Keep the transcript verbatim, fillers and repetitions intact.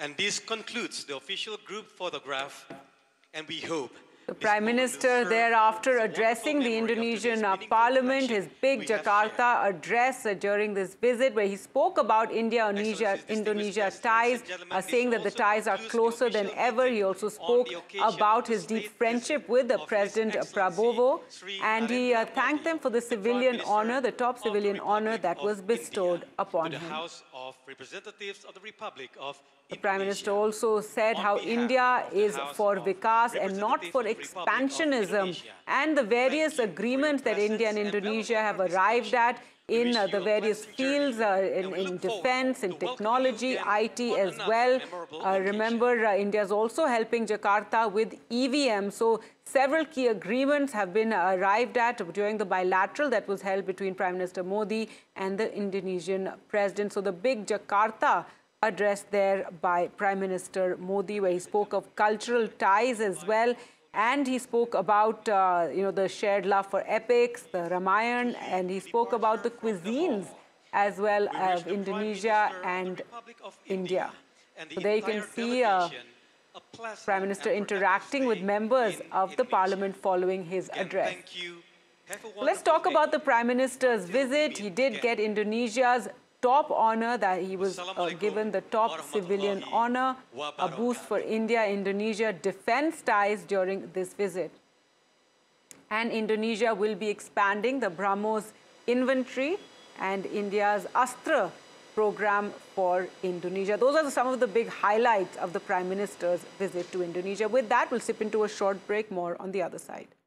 And this concludes the official group photograph, and we hope the Prime Minister thereafter addressing the Indonesian uh, Parliament, his big Jakarta address uh, during this visit, where he spoke about India-Indonesia Indonesia ties, uh, saying that the ties are closer than ever. He also spoke about his deep friendship with the President Prabowo, and he uh, thanked them for the civilian honor, the top civilian honor that was bestowed upon him. House of Representatives of the Republic of The Prime Minister also said how India is for Vikas and not for expansionism, and the various agreements that India and Indonesia have arrived at in uh, the various fields, uh, in, in defense, in technology, I T as well. Uh, remember, uh, India is also helping Jakarta with E V M. So several key agreements have been arrived at during the bilateral that was held between Prime Minister Modi and the Indonesian President. So the big Jakarta address there by Prime Minister Modi, where he spoke of cultural ties as well. And he spoke about, uh, you know, the shared love for epics, the Ramayana, and he spoke about the cuisines as well of Indonesia and India. So there you can see uh, Prime Minister interacting with members of the Parliament following his address. So let's talk about the Prime Minister's visit. He did get Indonesia's top honor, that he was uh, given the top civilian honor, a boost for India-Indonesia defense ties during this visit. And Indonesia will be expanding the BrahMos inventory and India's Astra program for Indonesia. Those are some of the big highlights of the Prime Minister's visit to Indonesia. With that, we'll sip into a short break. More on the other side.